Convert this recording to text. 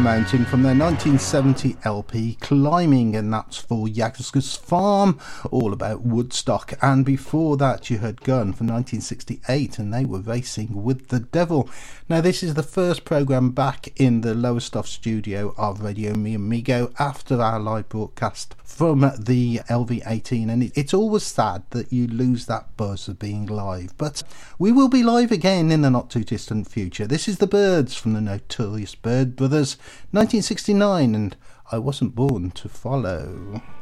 Mountain from their 1970 LP Climbing, and that's for Yags's Farm, all about Woodstock. And before that you heard Gun from 1968, and they were Racing with the Devil. Now this is the first programme back in the Lowestoft studio of Radio Mi Amigo after our live broadcast from the LV18, and it's always sad that you lose that buzz of being live, but we will be live again in the not too distant future. This is the Byrds from the Notorious Byrd Brothers, 1969, and I Wasn't Born to Follow.